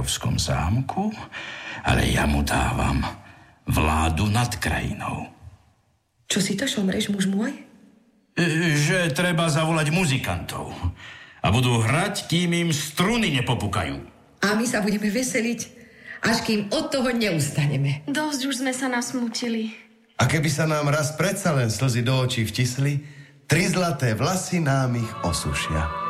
kráľovskom zámku, ale ja mu dávam vládu nad krajinou. Čo si to šomreš, muž môj? Že treba zavolať muzikantov a budú hrať, kým im struny nepopúkajú. A my sa budeme veseliť, až kým od toho neustaneme. Dosť už sme sa nasmútili. A keby sa nám raz predsa len slzy do očí vtisli, 3 zlaté vlasy nám ich osušia.